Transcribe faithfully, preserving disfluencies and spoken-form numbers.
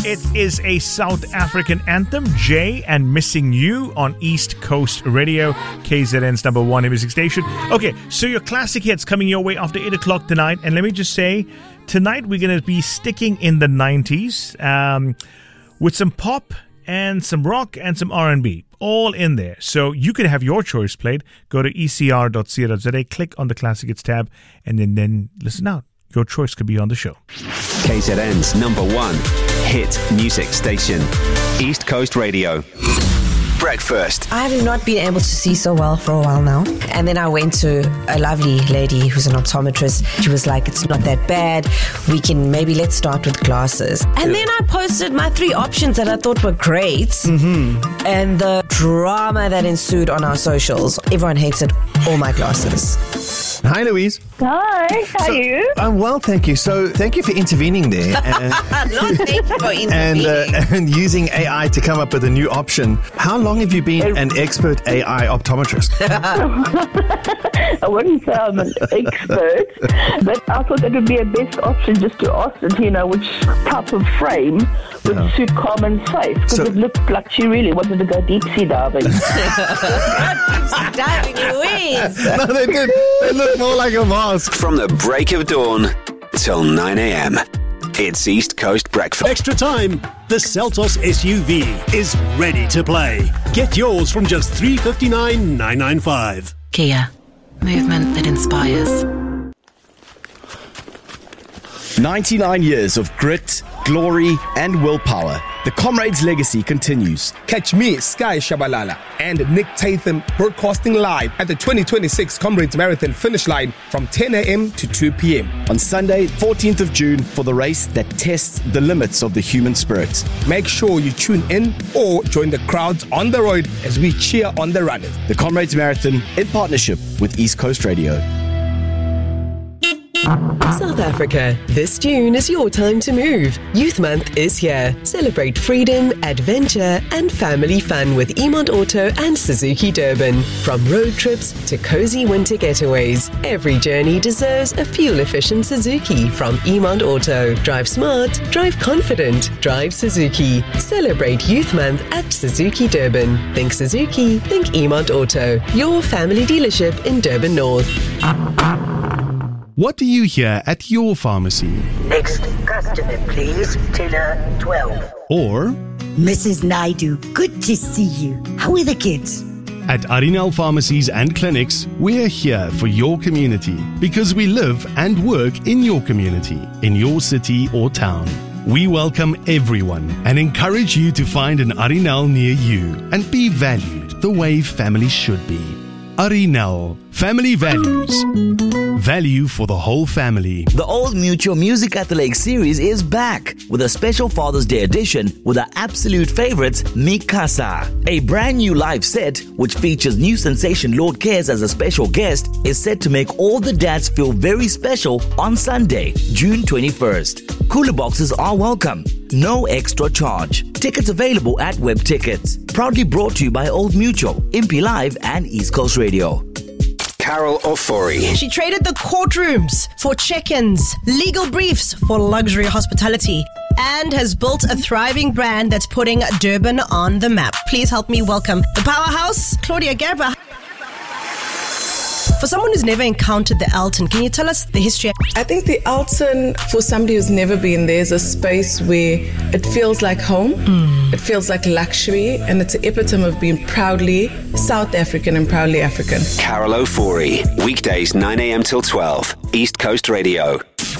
It is a South African anthem, Jay and Missing You on East Coast Radio, K Z N's number one music station. Okay, so your classic hits coming your way after eight o'clock tonight. And let me just say, tonight we're going to be sticking in the nineties um, with some pop and some rock and some R and B, all in there. So you can have your choice played. Go to e c r dot co dot z a, click on the Classic Hits tab, and then, then listen out. Your choice could be on the show. K Z N's number one hit music station, East Coast Radio. Breakfast. I have not been able to see so well for a while now. And then I went to a lovely lady who's an optometrist. She was like, it's not that bad. We can maybe let's start with glasses. And then I posted my three options that I thought were great. Mm-hmm. And the drama that ensued on our socials. Everyone hated all my glasses. Hi, Louise. Hi, how so, are you? I'm well, thank you. So thank you for intervening there. And, Not thank you for intervening. And, uh, and using A I to come up with a new option. How long have you been an expert A I optometrist? I wouldn't say I'm an expert, but I thought that would be a best option just to ask it, you know, which type of frame would yeah. suit Carmen's face. Because so, it looked like she really wanted to go deep sea diving. Deep sea diving, Louise. No, they did. They look more like a mask. From the break of dawn till nine a.m. It's East Coast Breakfast. Extra time. The Seltos S U V is ready to play. Get yours from just three hundred fifty-nine thousand nine hundred ninety-five. Kia. Movement that inspires. ninety-nine years of grit, glory, and willpower. The Comrades legacy continues. Catch me, Sky Shabalala, and Nick Tatham broadcasting live at the twenty twenty-six Comrades Marathon finish line from ten a.m. to two p.m. on Sunday, fourteenth of June, for the race that tests the limits of the human spirit. Make sure you tune in or join the crowds on the road as we cheer on the runners. The Comrades Marathon in partnership with East Coast Radio. South Africa, this June is your time to move. Youth Month is here. Celebrate freedom, adventure, and family fun with Emont Auto and Suzuki Durban. From road trips to cozy winter getaways, every journey deserves a fuel-efficient Suzuki from Emont Auto. Drive smart, drive confident, drive Suzuki. Celebrate Youth Month at Suzuki Durban. Think Suzuki, think Emont Auto. Your family dealership in Durban North. What do you hear at your pharmacy? Next customer, please. Teller twelve. Or, Missus Naidu, good to see you. How are the kids? At Arinal Pharmacies and Clinics, we're here for your community because we live and work in your community, in your city or town. We welcome everyone and encourage you to find an Arinal near you and be valued the way family should be. Arinal, family values. Value for the whole family. The Old Mutual Music at the Lake series is back with a special Father's Day edition with our absolute favorites, Mikasa. A brand new live set, which features new sensation Lord Cares as a special guest, is set to make all the dads feel very special on Sunday, June twenty-first. Cooler boxes are welcome. No extra charge. Tickets available at Web Tickets. Proudly brought to you by Old Mutual, Impi Live and East Coast Radio. Carol Ofori. She traded the courtrooms for check-ins, legal briefs for luxury hospitality, and has built a thriving brand that's putting Durban on the map. Please help me welcome the powerhouse, Claudia Gerber. For someone who's never encountered the Alton, can you tell us the history? I think the Alton, for somebody who's never been there, is a space where it feels like home, mm. it feels like luxury, and it's an epitome of being proudly South African and proudly African. Carol Ofori, weekdays nine a.m. till twelve, East Coast Radio.